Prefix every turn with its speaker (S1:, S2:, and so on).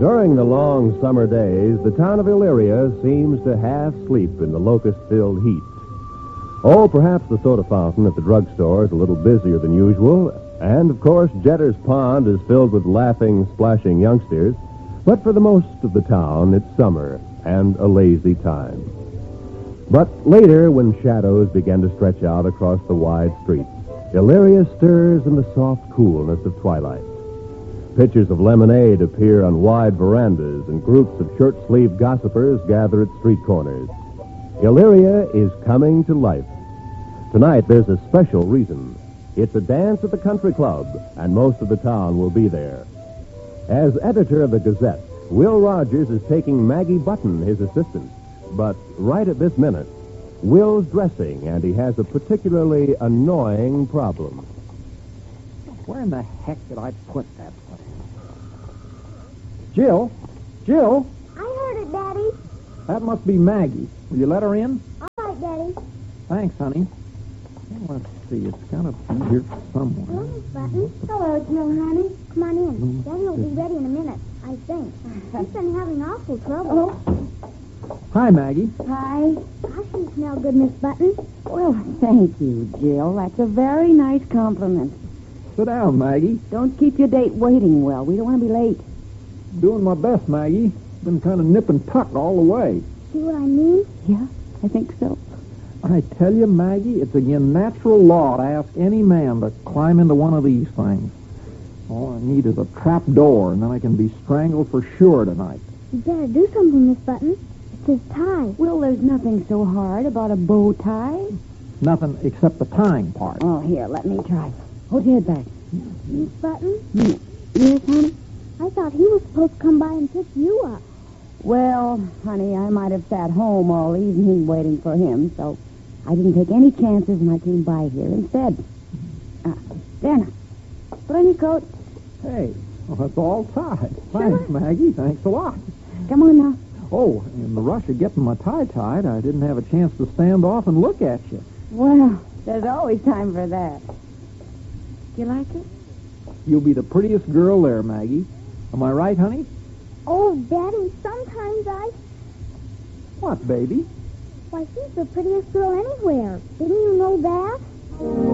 S1: During the long summer days, the town of Elyria seems to half sleep in the locust-filled heat. Oh, perhaps the soda fountain at the drugstore is a little busier than usual, and, of course, Jetter's Pond is filled with laughing, splashing youngsters. But for the most of the town, it's summer and a lazy time. But later, when shadows begin to stretch out across the wide streets, Elyria stirs in the soft coolness of twilight. Pitchers of lemonade appear on wide verandas, and groups of shirt-sleeved gossipers gather at street corners. Elyria is coming to life. Tonight, there's a special reason. It's a dance at the country club, and most of the town will be there. As editor of the Gazette, Will Rogers is taking Maggie Button, his assistant. But right at this minute, Will's dressing, and he has a particularly annoying problem.
S2: Where in the heck did I put that? Jill? Jill?
S3: I heard it, Daddy.
S2: That must be Maggie. Will you let her in?
S3: All right, Daddy.
S2: Thanks, honey. Well, let's see. It's got to be here somewhere.
S3: Hello, Miss Button. Hello, Jill, honey. Come on in. Daddy will be ready in a minute, I think. He's been having awful trouble.
S2: Hi, Maggie.
S3: Hi. Gosh, you smell good, Miss Button.
S4: Well, thank you, Jill. That's a very nice compliment.
S2: Sit down, Maggie.
S4: Don't keep your date waiting, Will. We don't want to be late.
S2: Doing my best, Maggie. Been kind of nip and tuck all the way.
S3: See what I mean?
S4: Yeah, I think so.
S2: I tell you, Maggie, it's against natural law to ask any man to climb into one of these things. All I need is a trap door, and then I can be strangled for sure tonight.
S3: You better do something, Miss Button. It's his tie.
S4: Well, there's nothing so hard about a bow tie.
S2: Nothing except the tying part.
S4: Oh, here, let me try. Hold your head back.
S3: Miss Button?
S4: Yes, honey?
S3: I thought he was supposed to come by and pick you up.
S4: Well, honey, I might have sat home all evening waiting for him, so I didn't take any chances and I came by here instead. There now. Put on your coat.
S2: Hey, well, that's all tied. Thanks, Maggie. Thanks a lot.
S4: Come on now.
S2: Oh, in the rush of getting my tie tied, I didn't have a chance to stand off and look at you.
S4: Well, there's always time for that. Do you like it?
S2: You'll be the prettiest girl there, Maggie. Am I right, honey?
S3: Oh, Daddy, sometimes
S2: What, baby?
S3: Why, she's the prettiest girl anywhere. Didn't you know that?